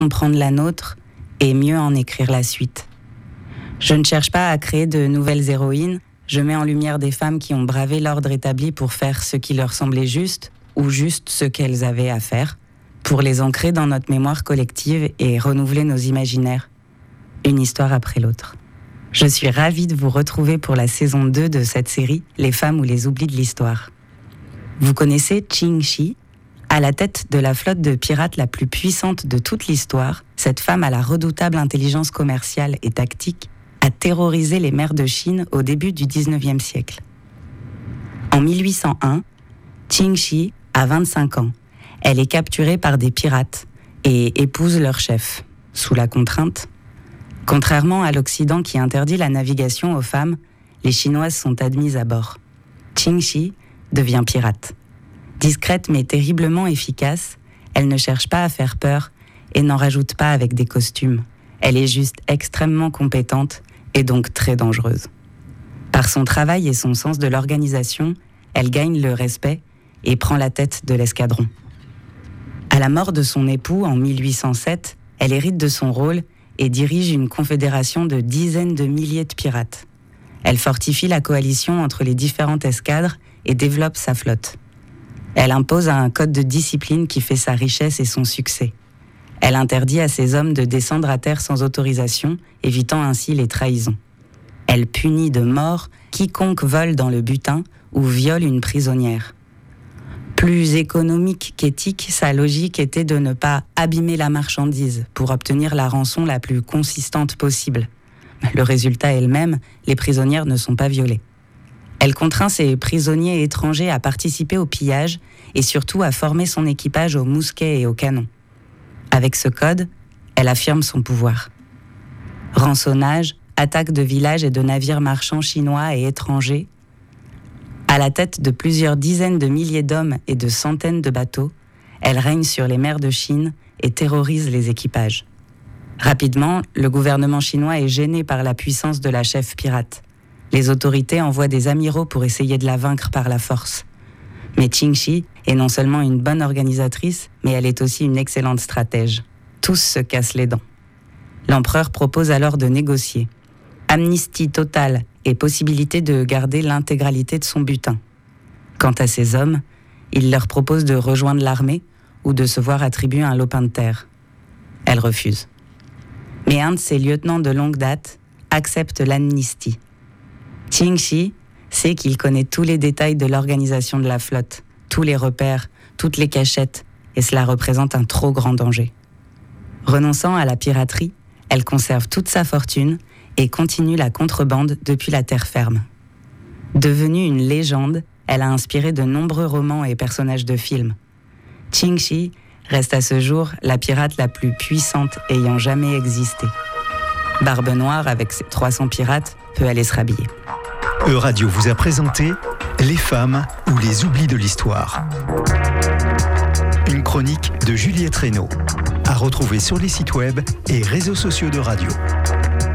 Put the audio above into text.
comprendre la nôtre et mieux en écrire la suite. Je ne cherche pas à créer de nouvelles héroïnes, je mets en lumière des femmes qui ont bravé l'ordre établi pour faire ce qui leur semblait juste, ou juste ce qu'elles avaient à faire, pour les ancrer dans notre mémoire collective et renouveler nos imaginaires, une histoire après l'autre. Je suis ravie de vous retrouver pour la saison 2 de cette série, Les femmes ou les oublis de l'histoire. Vous connaissez Qing Shi? À la tête de la flotte de pirates la plus puissante de toute l'histoire, cette femme à la redoutable intelligence commerciale et tactique a terrorisé les mers de Chine au début du 19e siècle. En 1801, Qing Shi a 25 ans. Elle est capturée par des pirates et épouse leur chef, sous la contrainte. Contrairement à l'Occident qui interdit la navigation aux femmes, les Chinoises sont admises à bord. Qing Shi devient pirate. Discrète mais terriblement efficace, elle ne cherche pas à faire peur et n'en rajoute pas avec des costumes. Elle est juste extrêmement compétente et donc très dangereuse. Par son travail et son sens de l'organisation, elle gagne le respect et prend la tête de l'escadron. À la mort de son époux en 1807, elle hérite de son rôle et dirige une confédération de dizaines de milliers de pirates. Elle fortifie la coalition entre les différentes escadres et développe sa flotte. Elle impose un code de discipline qui fait sa richesse et son succès. Elle interdit à ses hommes de descendre à terre sans autorisation, évitant ainsi les trahisons. Elle punit de mort quiconque vole dans le butin ou viole une prisonnière. Plus économique qu'éthique, sa logique était de ne pas abîmer la marchandise pour obtenir la rançon la plus consistante possible. Le résultat est le même, les prisonnières ne sont pas violées. Elle contraint ses prisonniers étrangers à participer au pillage et surtout à former son équipage aux mousquets et aux canons. Avec ce code, elle affirme son pouvoir. Rançonnage, attaque de villages et de navires marchands chinois et étrangers. À la tête de plusieurs dizaines de milliers d'hommes et de centaines de bateaux, elle règne sur les mers de Chine et terrorise les équipages. Rapidement, le gouvernement chinois est gêné par la puissance de la chef pirate. Les autorités envoient des amiraux pour essayer de la vaincre par la force. Mais Qing Shi est non seulement une bonne organisatrice, mais elle est aussi une excellente stratège. Tous se cassent les dents. L'empereur propose alors de négocier. Amnistie totale et possibilité de garder l'intégralité de son butin. Quant à ses hommes, il leur propose de rejoindre l'armée ou de se voir attribuer un lopin de terre. Elle refuse. Mais un de ses lieutenants de longue date accepte l'amnistie. Qing Shi sait qu'il connaît tous les détails de l'organisation de la flotte, tous les repères, toutes les cachettes, et cela représente un trop grand danger. Renonçant à la piraterie, elle conserve toute sa fortune et continue la contrebande depuis la terre ferme. Devenue une légende, elle a inspiré de nombreux romans et personnages de films. Qing Shi reste à ce jour la pirate la plus puissante ayant jamais existé. Barbe Noire, avec ses 300 pirates, peut aller se rhabiller. Euradio vous a présenté Les femmes ou les oublis de l'histoire. Une chronique de Juliette Reynaud, à retrouver sur les sites web et réseaux sociaux de Radio.